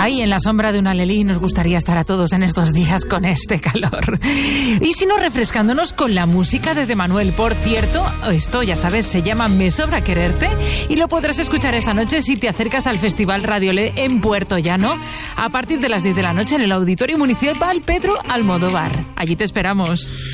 Ahí en la sombra de una lelí nos gustaría estar a todos en estos días con este calor. Y si no, refrescándonos con la música de Manuel. Por cierto, esto ya sabes, se llama Me Sobra Quererte y lo podrás escuchar esta noche si te acercas al Festival Radiolé en Puerto Llano a partir de las 10 de la noche en el Auditorio Municipal Pedro Almodóvar. Allí te esperamos.